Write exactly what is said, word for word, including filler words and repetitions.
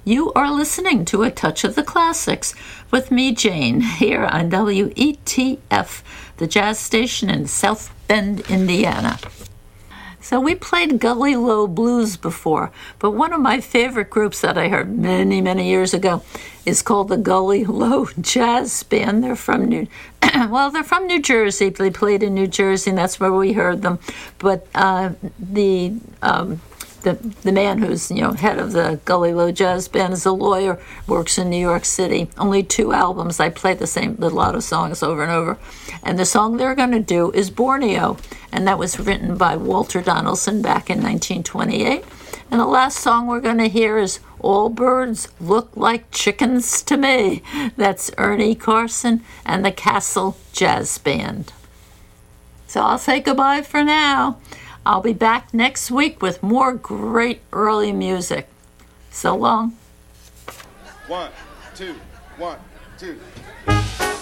You are listening to A Touch of the Classics with me, Jane, here on W E T F, the jazz station in South Bend, Indiana. So we played Gully Low Blues before, but one of my favorite groups that I heard many, many years ago is called the Gully Low Jazz Band. They're from New, well, they're from New Jersey. They played in New Jersey, and that's where we heard them. But uh, the um, the the man who's you know head of the Gully Low Jazz Band is a lawyer, works in New York City. Only two albums. I play the same, a lot of songs over and over. And the song they're going to do is Borneo, and that was written by Walter Donaldson back in nineteen twenty-eight. And the last song we're going to hear is All Birds Look Like Chickens to Me. That's Ernie Carson and the Castle Jazz Band. So I'll say goodbye for now. I'll be back next week with more great early music. So long. One, two, one, two.